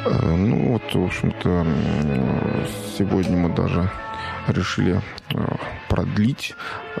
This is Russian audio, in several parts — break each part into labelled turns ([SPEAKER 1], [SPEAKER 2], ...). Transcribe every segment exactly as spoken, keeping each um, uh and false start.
[SPEAKER 1] Ну вот, в общем-то, сегодня мы даже решили продлить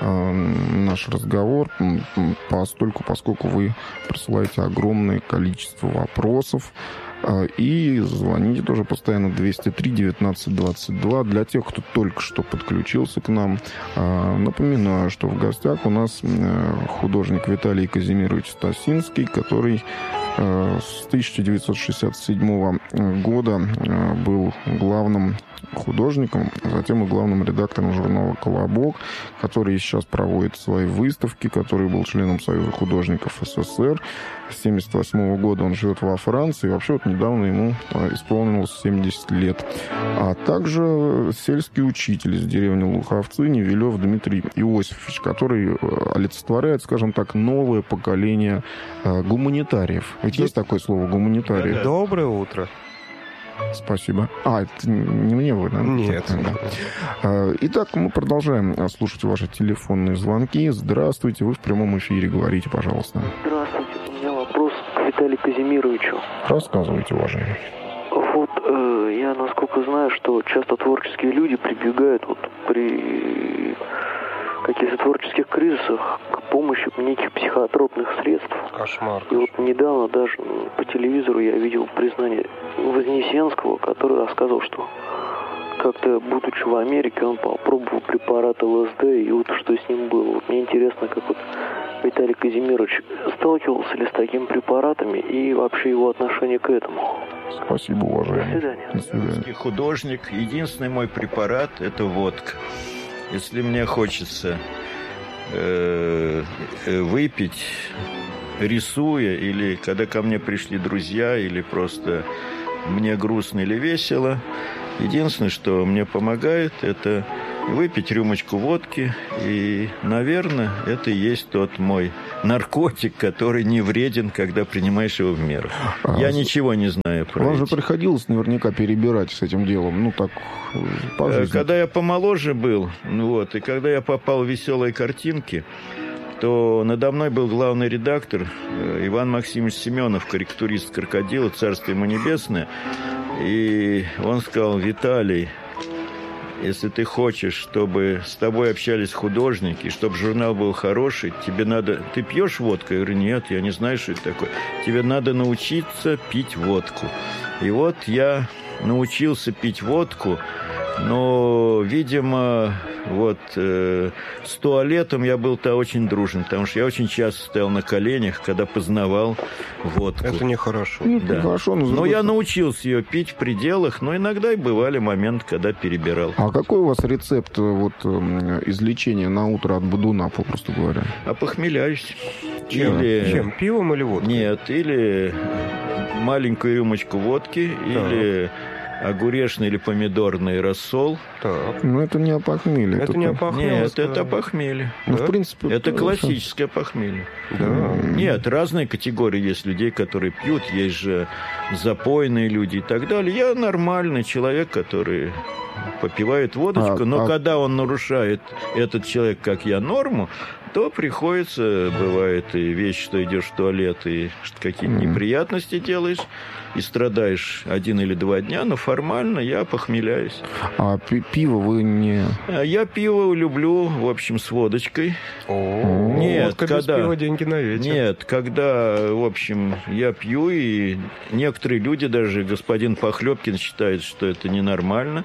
[SPEAKER 1] наш разговор, постольку, поскольку вы присылаете огромное количество вопросов. И звоните тоже постоянно двести три девятнадцать двадцать два. Для тех, кто только что подключился к нам, напоминаю, что в гостях у нас художник Виталий Казимирович Стасинский, который с тысяча девятьсот шестьдесят седьмого года был главным художником, а затем и главным редактором журнала «Колобок», который сейчас проводит свои выставки, который был членом Союза художников СССР. С семьдесят восьмого года он живет во Франции. И вообще вот недавно ему исполнилось семьдесят лет. А также сельский учитель из деревни Луховцы Невелев Дмитрий Иосифович, который олицетворяет, скажем так, новое поколение гуманитариев. Ведь есть такое слово «гуманитарий».
[SPEAKER 2] Доброе утро.
[SPEAKER 1] Спасибо. А, это не мне вы, да?
[SPEAKER 2] Нет.
[SPEAKER 1] Да. Итак, мы продолжаем слушать ваши телефонные звонки. Здравствуйте, вы в прямом эфире. Говорите, пожалуйста.
[SPEAKER 3] Здравствуйте, у меня вопрос к Виталию Казимировичу.
[SPEAKER 1] Рассказывайте, уважаемый.
[SPEAKER 3] Вот э, я, насколько знаю, что часто творческие люди прибегают вот при каких-то творческих кризисах к помощи неких психотропных средств.
[SPEAKER 2] Кошмар.
[SPEAKER 3] И вот недавно даже по телевизору я видел признание Вознесенского, который рассказывал, что как-то, будучи в Америке, он попробовал препарат ЛСД, и вот что с ним было. Вот мне интересно, как вот Виталий Казимирович сталкивался ли с такими препаратами и вообще его отношение к этому.
[SPEAKER 1] Спасибо, уважаемый.
[SPEAKER 3] До свидания.
[SPEAKER 1] До свидания.
[SPEAKER 4] Художник. Единственный мой препарат – это водка. Если мне хочется э, выпить, рисуя, или когда ко мне пришли друзья, или просто мне грустно или весело, единственное, что мне помогает, это выпить рюмочку водки. И, наверное, это и есть тот мой наркотик, который не вреден, когда принимаешь его в меру. А, Я ничего не знаю про
[SPEAKER 1] Вам
[SPEAKER 4] эти.
[SPEAKER 1] же приходилось наверняка перебирать с этим делом, ну так, по жизни.
[SPEAKER 4] Когда я помоложе был, вот, и когда я попал в «Веселые картинки», то надо мной был главный редактор Иван Максимович Семенов, карикатурист «Крокодила», царство ему небесное. И он сказал: Виталий, если ты хочешь, чтобы с тобой общались художники, чтобы журнал был хороший, тебе надо... Ты пьешь водку? Я говорю: нет, я не знаю, что это такое. Тебе надо научиться пить водку. И вот я научился пить водку, но, видимо, вот э, с туалетом я был-то очень дружен, потому что я очень часто стоял на коленях, когда познавал водку.
[SPEAKER 2] Это нехорошо.
[SPEAKER 1] Ну,
[SPEAKER 4] Да.
[SPEAKER 1] хорошо, но,
[SPEAKER 4] Но я научился ее пить в пределах, но иногда и бывали моменты, когда перебирал.
[SPEAKER 1] А какой у вас рецепт вот, излечения на утро от бодуна, попросту говоря?
[SPEAKER 4] Опохмеляюсь.
[SPEAKER 2] Чем?
[SPEAKER 4] Или...
[SPEAKER 2] Чем? Пивом или водкой?
[SPEAKER 4] Нет, или маленькую рюмочку водки,
[SPEAKER 2] Так.
[SPEAKER 4] или огурешный или помидорный рассол.
[SPEAKER 2] Так.
[SPEAKER 1] Ну, это не опохмелие.
[SPEAKER 2] Это не опохмелие.
[SPEAKER 4] Нет, это похмелье.
[SPEAKER 1] Ну,
[SPEAKER 2] Да?
[SPEAKER 1] в принципе...
[SPEAKER 4] Это классическое похмелье.
[SPEAKER 2] Да.
[SPEAKER 4] Нет, разные категории есть людей, которые пьют, есть же запойные люди и так далее. Я нормальный человек, который попивает водочку,
[SPEAKER 1] А,
[SPEAKER 4] но
[SPEAKER 1] а-
[SPEAKER 4] когда он нарушает, этот человек, как я, норму, то приходится, бывает и вещь, что идешь в туалет и какие-то
[SPEAKER 1] Мгм.
[SPEAKER 4] неприятности делаешь, и страдаешь один или два дня, но формально я похмеляюсь.
[SPEAKER 1] А пи- пиво вы не...
[SPEAKER 4] А Я пиво люблю, в общем, с водочкой.
[SPEAKER 2] О,
[SPEAKER 4] Нет,
[SPEAKER 2] водка без
[SPEAKER 4] когда-
[SPEAKER 2] пива, деньги на ветер.
[SPEAKER 4] Нет, когда, в общем, я пью, и некоторые люди, даже господин Похлебкин, считают, что это ненормально,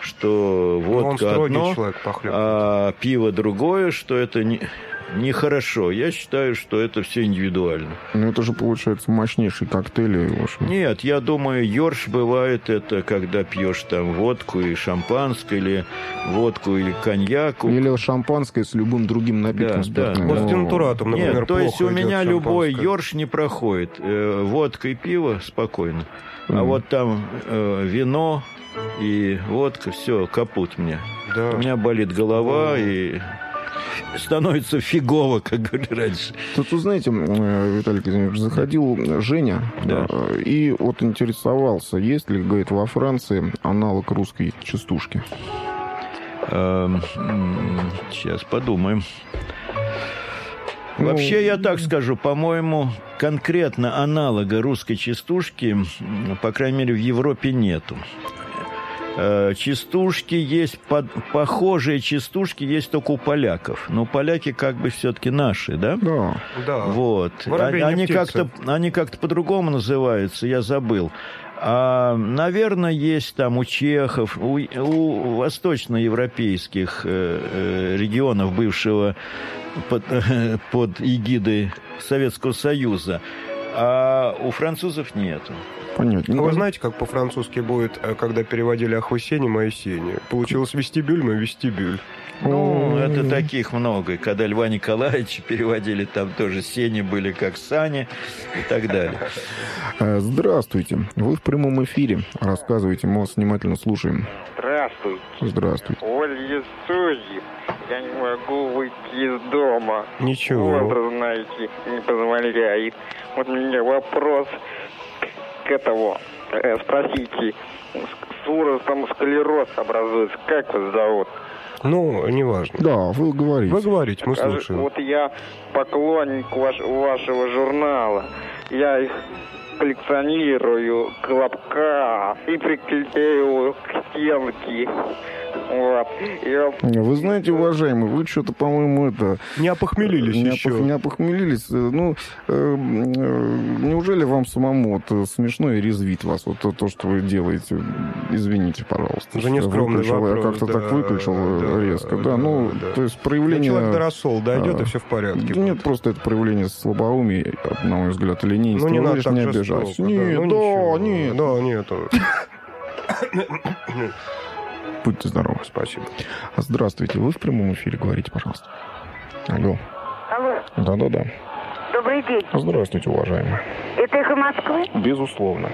[SPEAKER 4] что
[SPEAKER 2] Он
[SPEAKER 4] водка
[SPEAKER 2] строгий
[SPEAKER 4] одно,
[SPEAKER 2] человек, Похлебкин.
[SPEAKER 4] а пиво другое, что это не... Нехорошо. Я считаю, что это все индивидуально.
[SPEAKER 1] Ну, это же, получается, мощнейший коктейль. В общем.
[SPEAKER 4] Нет, я думаю, ёрш бывает это, когда пьешь там водку и шампанское, или водку или коньяк.
[SPEAKER 1] Или шампанское с любым другим напитком
[SPEAKER 4] Да,
[SPEAKER 1] спиртным.
[SPEAKER 4] да.
[SPEAKER 2] Вот с
[SPEAKER 1] Ну,
[SPEAKER 2] тинтуратом, например,
[SPEAKER 4] Нет, то есть
[SPEAKER 2] плохо
[SPEAKER 4] у меня
[SPEAKER 2] идет
[SPEAKER 4] любой
[SPEAKER 2] шампанское.
[SPEAKER 4] ёрш не проходит. Э, водка и пиво спокойно. А
[SPEAKER 1] Мгм.
[SPEAKER 4] вот там э, вино и водка, все, капут мне.
[SPEAKER 2] Да.
[SPEAKER 4] У меня болит голова и становится фигово, как говорили раньше.
[SPEAKER 1] Тут, вы знаете, э, Виталий Казимирович, заходил Женя,
[SPEAKER 4] Да.
[SPEAKER 1] э, и вот интересовался, есть ли, говорит, во Франции аналог русской частушки.
[SPEAKER 4] Эм, м, Сейчас подумаем. Вообще, я так скажу, по-моему, конкретно аналога русской частушки, по крайней мере, в Европе нету. Частушки есть, под, похожие частушки есть только у поляков. Но поляки как бы все-таки наши, да?
[SPEAKER 1] Да.
[SPEAKER 2] Да.
[SPEAKER 4] Вот. Они как-то, они как-то по-другому называются, я забыл. А, наверное, есть там у чехов, у, у восточноевропейских э, регионов бывшего под, э, под эгидой Советского Союза, а у французов нету.
[SPEAKER 1] Понятно.
[SPEAKER 2] А вы знаете, как по-французски будет, когда переводили Ахусени, Моисени? Получилось вестибюль, мы вестибюль.
[SPEAKER 4] Ну, это таких много. Когда Льва Николаевича переводили, там тоже сени были как сани и так далее.
[SPEAKER 1] Здравствуйте. Вы в прямом эфире. Рассказывайте, мы вас внимательно слушаем.
[SPEAKER 5] Здравствуйте.
[SPEAKER 1] Здравствуйте.
[SPEAKER 5] Ольга Судьев. Я не могу выйти из дома.
[SPEAKER 2] Ничего.
[SPEAKER 5] Возраст, знаете, не позволяет. Вот у меня вопрос к этому. Э, спросите, с возрастом склероз образуется. Как вас зовут?
[SPEAKER 2] Ну, неважно.
[SPEAKER 1] Да, вы говорите.
[SPEAKER 2] Вы говорите, мы
[SPEAKER 5] Скажи,
[SPEAKER 2] слушаем.
[SPEAKER 5] вот я поклонник ваш, вашего журнала. Я их коллекционирую, колобка, и приклеиваю к стенке. Вот. Я...
[SPEAKER 1] Вы знаете, уважаемый, вы что-то, по-моему, это...
[SPEAKER 2] Не опохмелились
[SPEAKER 1] не
[SPEAKER 2] еще.
[SPEAKER 1] Опох... Не опохмелились. Ну, э, э, неужели вам самому вот, смешно и резвит вас вот то, то, что вы делаете? Извините, пожалуйста.
[SPEAKER 2] За нескромный
[SPEAKER 1] выключил,
[SPEAKER 2] вопрос.
[SPEAKER 1] Я как-то
[SPEAKER 2] да,
[SPEAKER 1] так выключил
[SPEAKER 2] да,
[SPEAKER 1] резко. Да,
[SPEAKER 2] да,
[SPEAKER 1] ну,
[SPEAKER 2] да.
[SPEAKER 1] то есть проявление...
[SPEAKER 2] Ну, человек до рассол дойдет,
[SPEAKER 1] а,
[SPEAKER 2] и все в порядке.
[SPEAKER 1] Да нет, просто это проявление слабоумия, на мой взгляд, или ленинства.
[SPEAKER 2] Ну, не надо
[SPEAKER 1] Вы
[SPEAKER 2] так
[SPEAKER 1] не
[SPEAKER 2] жестоко.
[SPEAKER 1] обижайтесь.
[SPEAKER 2] Да,
[SPEAKER 1] Нет,
[SPEAKER 2] ну,
[SPEAKER 1] да,
[SPEAKER 2] ничего.
[SPEAKER 1] нет.
[SPEAKER 2] Да, нет.
[SPEAKER 1] Будьте здоровы.
[SPEAKER 2] Спасибо.
[SPEAKER 1] Здравствуйте. Вы в прямом эфире, говорите, пожалуйста. Алло.
[SPEAKER 6] Алло.
[SPEAKER 1] Да-да-да.
[SPEAKER 6] Добрый день.
[SPEAKER 1] Здравствуйте, уважаемые.
[SPEAKER 6] Это «Эхо Москвы»?
[SPEAKER 1] Безусловно.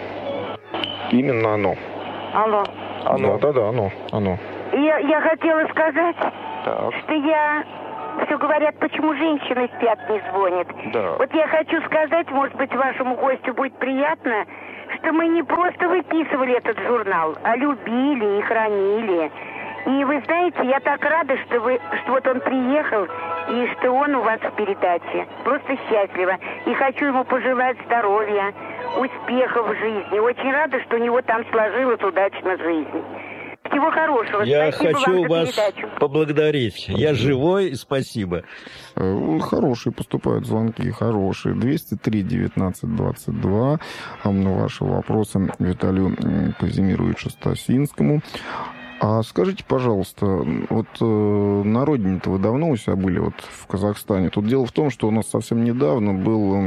[SPEAKER 1] Именно оно.
[SPEAKER 6] Алло.
[SPEAKER 1] Оно. Да-да-да, оно. Оно.
[SPEAKER 6] Я, я хотела сказать,
[SPEAKER 5] Так.
[SPEAKER 6] что я... Все говорят, почему женщины спят, не звонят.
[SPEAKER 5] Да.
[SPEAKER 6] Вот я хочу сказать, может быть, вашему гостю будет приятно, что мы не просто выписывали этот журнал, а любили и хранили. И вы знаете, я так рада, что вы, что вот он приехал, и что он у вас в передаче. Просто счастлива. И хочу ему пожелать здоровья, успехов в жизни. Очень рада, что у него там сложилась удачно жизнь. Всего хорошего.
[SPEAKER 4] Я
[SPEAKER 6] Спасибо
[SPEAKER 4] хочу
[SPEAKER 6] вам за
[SPEAKER 4] вас
[SPEAKER 6] передачу.
[SPEAKER 4] поблагодарить. Я живой, и спасибо.
[SPEAKER 1] Э, Хорошие поступают звонки, хорошие. двести три девятнадцать двадцать два. На ваши вопросы Виталию м, Казимировичу Стасинскому. А скажите, пожалуйста, вот э, на родине-то вы давно у себя были, вот в Казахстане? Тут дело в том, что у нас совсем недавно был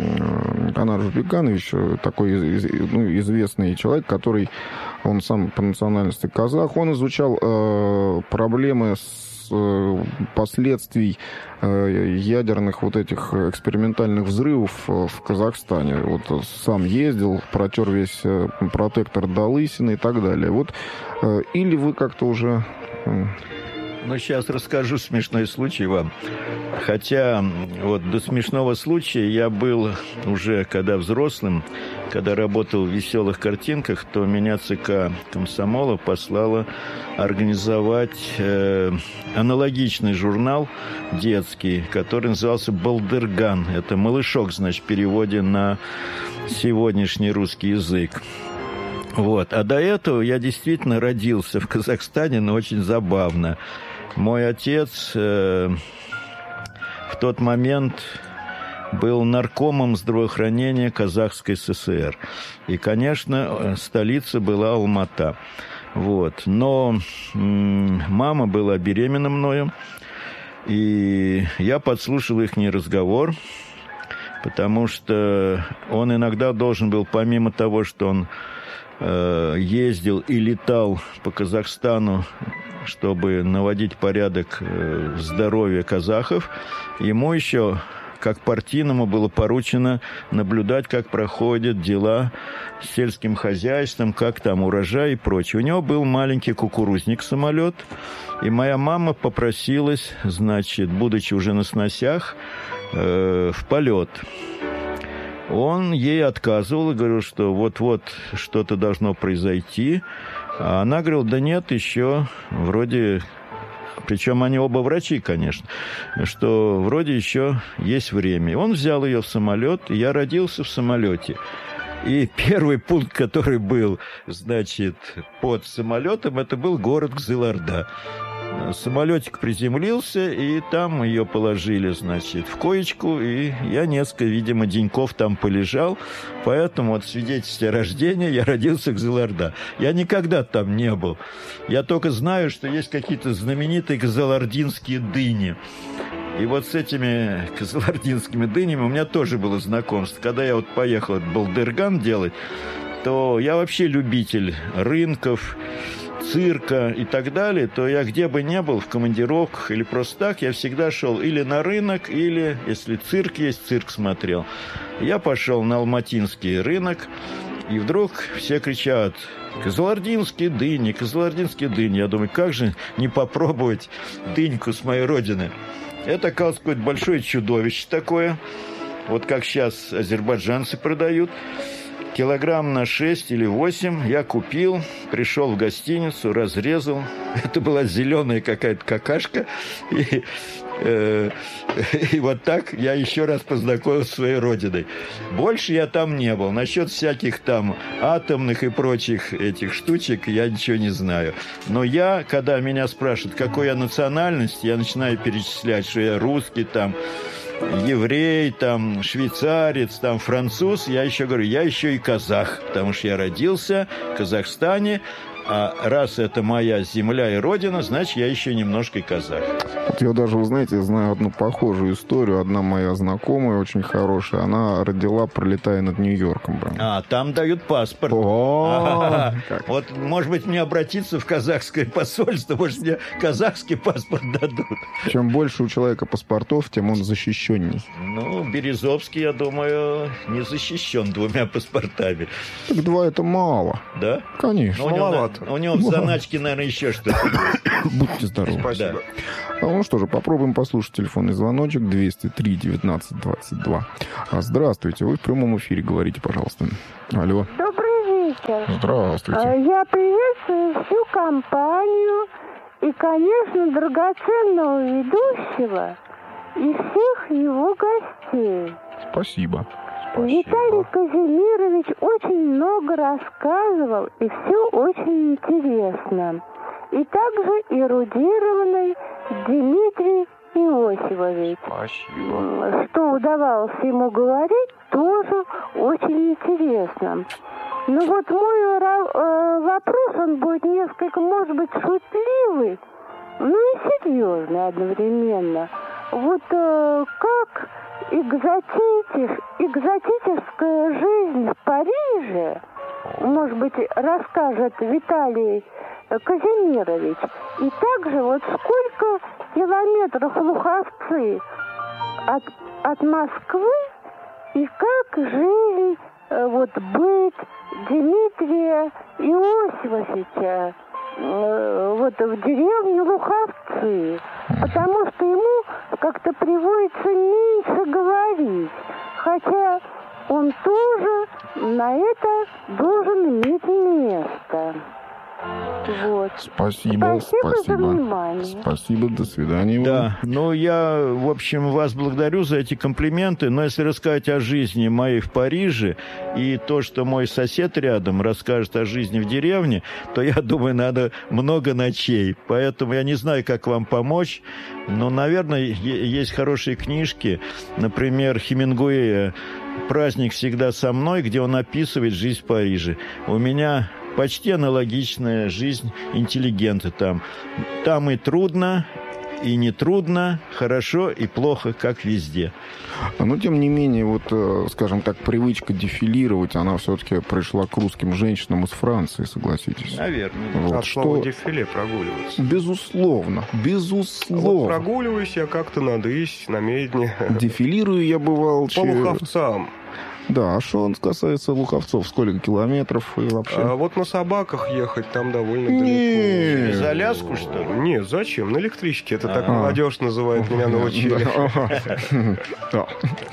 [SPEAKER 1] э, Канар Жубеканович, такой из, ну, известный человек, который, он сам по национальности казах, он изучал э, проблемы с э, последствий э, ядерных вот этих экспериментальных взрывов в Казахстане. Вот сам ездил, протер весь э, протектор до лысины и так далее. Вот э, или вы как-то уже... э,
[SPEAKER 4] Ну, сейчас расскажу смешной случай вам. Хотя вот до смешного случая я был уже, когда взрослым, когда работал в «Веселых картинках», то меня ЦК комсомола послала организовать э, аналогичный журнал детский, который назывался «Балдырган». Это «Малышок», значит, в переводе на сегодняшний русский язык. Вот. А до этого я действительно родился в Казахстане, но очень забавно. Мой отец э, в тот момент был наркомом здравоохранения Казахской ССР. И, конечно, столица была Алмата. Вот. Но м- мама была беременна мною, и я подслушал их разговор, потому что он иногда должен был, помимо того, что он э, ездил и летал по Казахстану, чтобы наводить порядок в здоровье казахов, ему еще, как партийному, было поручено наблюдать, как проходят дела с сельским хозяйством, как там урожай и прочее. У него был маленький кукурузник-самолет, и моя мама попросилась, значит, будучи уже на сносях, э, в полет. Он ей отказывал и говорил, что вот-вот что-то должно произойти. А она говорила, да нет, еще вроде причем они оба врачи, конечно, что вроде еще есть время. Он взял ее в самолет, и я родился в самолете. И первый пункт, который был, значит, под самолетом, это был город Кызылорда. Самолетик приземлился, и там ее положили, значит, в коечку, и я несколько, видимо, деньков там полежал, поэтому от свидетельства рождения я родился в Кызылорда. Я никогда там не был. Я только знаю, что есть какие-то знаменитые кызылординские дыни. И вот с этими кызылординскими дынями у меня тоже было знакомство. Когда я вот поехал этот балдырган делать, то я вообще любитель рынков, цирка и так далее, то я где бы ни был, в командировках или просто так, я всегда шел или на рынок, или, если цирк есть, цирк смотрел. Я пошел на Алматинский рынок, и вдруг все кричат: «Кызылординские дыни, кызылординские дыни». Я думаю, как же не попробовать дыньку с моей родины? Это, оказывается, какое-то большое чудовище такое, вот как сейчас азербайджанцы продают. Килограмм на шесть или восемь я купил, пришел в гостиницу, разрезал. Это была зеленая какая-то какашка. И, э, и вот так я еще раз познакомился с своей родиной. Больше я там не был. Насчет всяких там атомных и прочих этих штучек я ничего не знаю. Но я, когда меня спрашивают, какой я национальности, я начинаю перечислять, что я русский там, еврей, там, швейцарец, там, француз, я еще говорю, я еще и казах, потому что я родился в Казахстане, а раз это моя земля и родина, значит, я еще немножко и казах.
[SPEAKER 1] Вот я даже, вы знаете, знаю одну похожую историю. Одна моя знакомая, очень хорошая, она родила, пролетая над Нью-Йорком. Прям.
[SPEAKER 4] А, там дают паспорт.
[SPEAKER 1] О,
[SPEAKER 4] вот, может быть, мне обратиться в казахское посольство, может, мне казахский паспорт дадут.
[SPEAKER 1] Чем больше у человека паспортов, тем он защищенней.
[SPEAKER 4] Ну, Березовский, я думаю, не защищен двумя паспортами.
[SPEAKER 1] Так два это мало.
[SPEAKER 4] Да?
[SPEAKER 1] Конечно.
[SPEAKER 4] У него,
[SPEAKER 2] Маловато.
[SPEAKER 4] у него в заначке, наверное, еще что-то.
[SPEAKER 1] Будьте здоровы.
[SPEAKER 2] Спасибо.
[SPEAKER 1] Да. Ну что же, попробуем послушать телефонный звоночек двести три девятнадцать двадцать два. Здравствуйте, вы в прямом эфире, говорите, пожалуйста. Алло.
[SPEAKER 6] Добрый вечер.
[SPEAKER 1] Здравствуйте.
[SPEAKER 6] Я приветствую всю компанию и, конечно, драгоценного ведущего и всех его гостей.
[SPEAKER 1] Спасибо.
[SPEAKER 6] Виталий Казимирович очень много рассказывал, и все очень интересно. И также эрудированный Дмитрий Иосифович.
[SPEAKER 2] Спасибо.
[SPEAKER 6] Что удавалось ему говорить, тоже очень интересно. Ну вот мой э, вопрос, он будет несколько, может быть, шутливый, но и серьезный одновременно. Вот э, как экзотич, экзотическая жизнь в Париже, может быть, расскажет Виталий Казимирович. И также вот сколько километров Луховцы от, от Москвы, и как жизнь, вот быт Дмитрия Иосифовича вот в деревне Луховцы, потому что ему как-то приводится меньше говорить, хотя он тоже на это должен иметь место. Вот.
[SPEAKER 1] Спасибо,
[SPEAKER 6] спасибо.
[SPEAKER 1] спасибо.
[SPEAKER 6] за внимание.
[SPEAKER 1] Спасибо, до свидания.
[SPEAKER 4] Да, ну я, в общем, вас благодарю за эти комплименты, но если рассказать о жизни моей в Париже и то, что мой сосед рядом расскажет о жизни в деревне, то, я думаю, надо много ночей, поэтому я не знаю, как вам помочь, но, наверное, есть хорошие книжки, например, Хемингуэя «Праздник всегда со мной», где он описывает жизнь в Париже. У меня почти аналогичная жизнь интеллигента там. Там и трудно, и не трудно, хорошо и плохо, как везде.
[SPEAKER 1] Но, тем не менее, вот, скажем так, привычка дефилировать, она все-таки пришла к русским женщинам из Франции, согласитесь.
[SPEAKER 4] Наверное.
[SPEAKER 1] Вот,
[SPEAKER 2] От
[SPEAKER 1] что...
[SPEAKER 2] слова дефиле прогуливаться.
[SPEAKER 1] Безусловно, безусловно.
[SPEAKER 2] Вот прогуливаюсь я как-то надысь, намедни.
[SPEAKER 1] Дефилирую я бывал...
[SPEAKER 2] По Луховцам.
[SPEAKER 1] Да, а что он касается Луховцов, сколько километров и вообще?
[SPEAKER 2] А вот на собаках ехать там довольно
[SPEAKER 1] Не.
[SPEAKER 2] далеко.
[SPEAKER 4] Через Аляску, что ли?
[SPEAKER 2] Нет, зачем? На электричке. Это так
[SPEAKER 1] А.
[SPEAKER 2] молодежь называет, меня научили.
[SPEAKER 1] Да.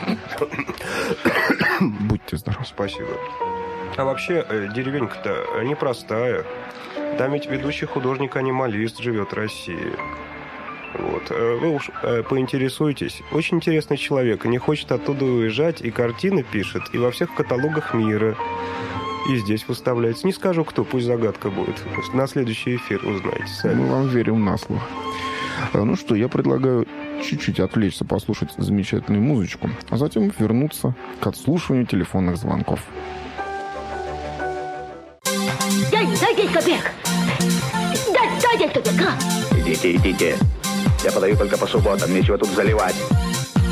[SPEAKER 1] Будьте здоровы.
[SPEAKER 2] Спасибо. А вообще, э, деревенька-то непростая. Там ведь ведущий художник-анималист живет в России. Вот. Вы уж поинтересуйтесь. Очень интересный человек. Не хочет оттуда уезжать, и картины пишет, и во всех каталогах мира. И здесь выставляется. Не скажу, кто, пусть загадка будет. На следующий эфир узнаете сами.
[SPEAKER 1] Мы вам верим на слово. Ну что, я предлагаю чуть-чуть отвлечься, послушать замечательную музычку, а затем вернуться к отслушиванию телефонных звонков.
[SPEAKER 7] Дай, дай десять копеек! Дай, дай десять копеек, а!
[SPEAKER 8] Идите, идите. Я подаю только по субботам, нечего тут заливать.